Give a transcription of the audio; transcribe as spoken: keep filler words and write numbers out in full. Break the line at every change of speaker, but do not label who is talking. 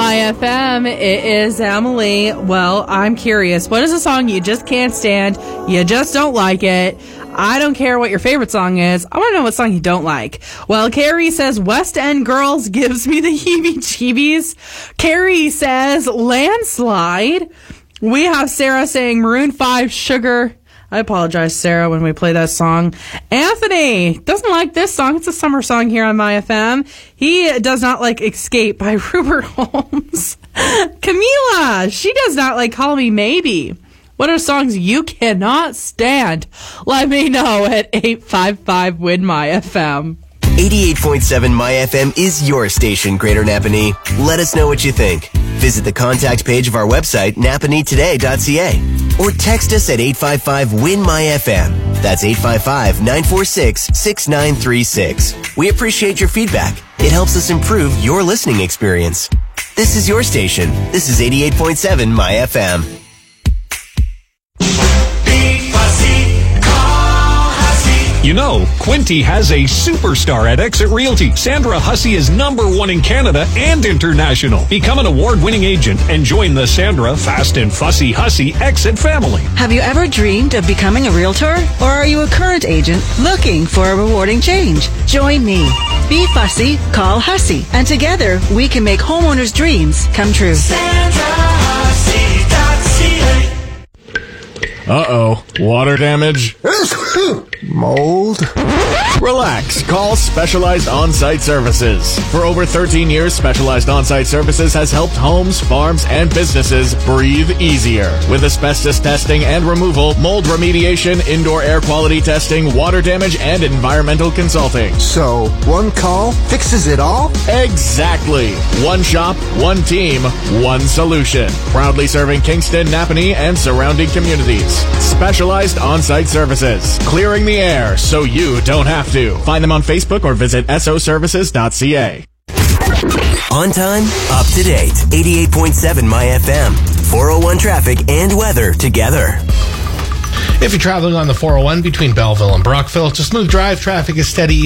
My F M. It is Emily. Well, I'm curious. What is a song you just can't stand? You just don't like it. I don't care what your favorite song is. I want to know what song you don't like. Well, Carrie says West End Girls gives me the heebie-jeebies. Carrie says Landslide. We have Sarah saying Maroon five, Sugar. I apologize, Sarah, when we play that song. Anthony doesn't like this song. It's a summer song here on My F M. He does not like Escape by Rupert Holmes. Camila, she does not like Call Me Maybe. What are songs you cannot stand? Let me know at eight five five, W I N, My F M.
eighty-eight point seven My F M is your station, Greater Napanee. Let us know what you think. Visit the contact page of our website, napanee today dot c a, or text us at eight five five, W I N, My F M. That's eight five five, nine four six, six nine three six. We appreciate your feedback. It helps us improve your listening experience. This is your station. This is eighty-eight point seven My F M.
You know, Quinty has a superstar at Exit Realty. Sandra Hussey is number one in Canada and international. Become an award-winning agent and join the Sandra Fast and Fussy Hussey Exit family.
Have you ever dreamed of becoming a realtor? Or are you a current agent looking for a rewarding change? Join me. Be fussy, call Hussey. And together, we can make homeowners' dreams come true.
Sandra Hussey dot c a.
Uh-oh. Water damage?
Mold?
Relax. Call Specialized On-Site Services. For over thirteen years, Specialized On-Site Services has helped homes, farms, and businesses breathe easier. With asbestos testing and removal, mold remediation, indoor air quality testing, water damage, and environmental consulting.
So, one call fixes it all?
Exactly. One shop, one team, one solution. Proudly serving Kingston, Napanee, and surrounding communities. Specialized On-Site Services. Clearing the air so you don't have to. Find them on Facebook or visit S O services dot c a.
On time, up to date. eighty-eight point seven My F M. four oh one traffic and weather together.
If you're traveling on the four oh one between Belleville and Brockville, it's a smooth drive. Traffic is steady